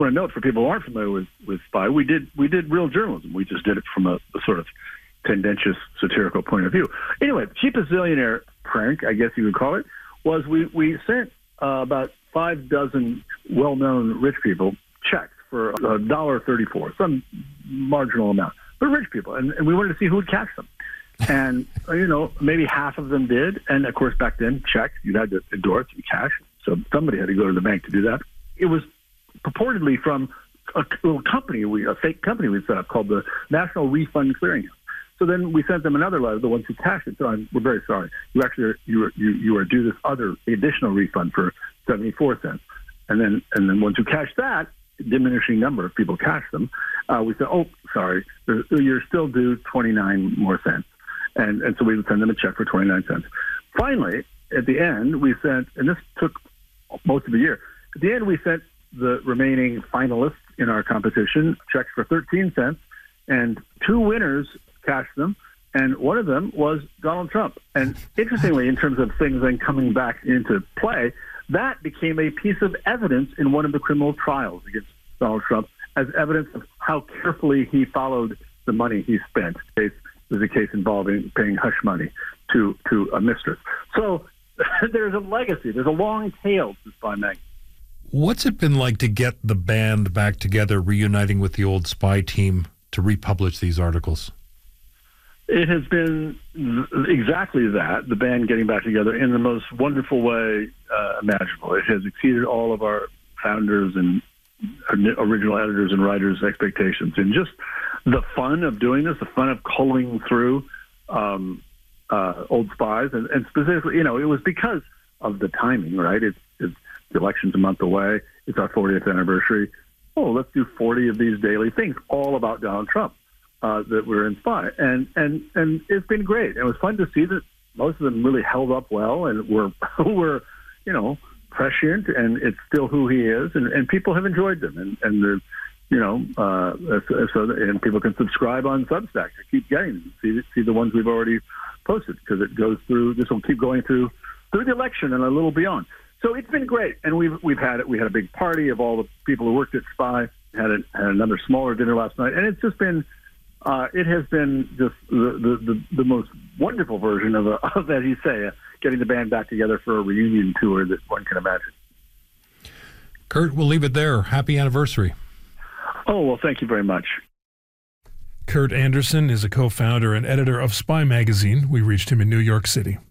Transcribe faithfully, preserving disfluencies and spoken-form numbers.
I want to note for people who aren't familiar with, with Spy, we did we did real journalism. We just did it from a, a sort of tendentious, satirical point of view. Anyway, cheapest zillionaire prank, I guess you would call it, was we, we sent uh, about five dozen well-known rich people checks for one dollar thirty-four, some marginal amount, but rich people, and, and we wanted to see who would cash them. And, you know, maybe half of them did, and of course back then, checks, you had to endorse and cash, so somebody had to go to the bank to do that. It was purportedly from a little company, we, a fake company we set up called the National Refund Clearinghouse. So then we sent them another letter, the ones who cashed it. So I'm, we're very sorry. You actually are, you are, you, you are due this other additional refund for seventy-four cents. And then and then once you cash that, diminishing number of people cash them, uh, we said, oh, sorry, you're still due twenty-nine more cents. And, and so we would send them a check for twenty-nine cents. Finally, at the end, we sent, and this took most of the year, at the end we sent the remaining finalists in our competition checks for thirteen cents, and two winners cashed them, and one of them was Donald Trump. And interestingly, in terms of things then coming back into play, that became a piece of evidence in one of the criminal trials against Donald Trump as evidence of how carefully he followed the money he spent. It was a case involving paying hush money to, to a mistress. So there's a legacy. There's a long tail to Spy Magazine. What's it been like to get the band back together, reuniting with the old Spy team to republish these articles? It has been exactly that, the band getting back together in the most wonderful way uh, imaginable. It has exceeded all of our founders and original editors and writers' expectations. And just the fun of doing this, the fun of culling through um, uh, old Spies, and, and specifically, you know, it was because of the timing, right? It's, it's the election's a month away. It's our fortieth anniversary. Oh, let's do forty of these daily things, all about Donald Trump. Uh, that were in Spy, and and and it's been great. It was fun to see that most of them really held up well, and were were you know prescient, and it's still who he is, and, and people have enjoyed them, and and they're you know uh, so and people can subscribe on Substack to keep getting them, see see the ones we've already posted, because it goes through. This will keep going through through the election and a little beyond. So it's been great, and we've we've had it. We had a big party of all the people who worked at Spy. Had, a, had another smaller dinner last night, and it's just been. Uh, it has been just the, the, the, the most wonderful version of, a, of as you say, uh, getting the band back together for a reunion tour that one can imagine. Kurt, we'll leave it there. Happy anniversary. Oh, well, thank you very much. Kurt Andersen is a co-founder and editor of Spy Magazine. We reached him in New York City.